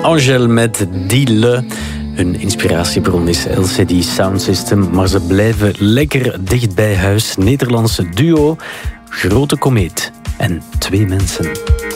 Angèle met Dile. Hun inspiratiebron is LCD Sound System, maar ze blijven lekker dicht bij huis. Nederlandse duo, Grote Komeet en 2 mensen.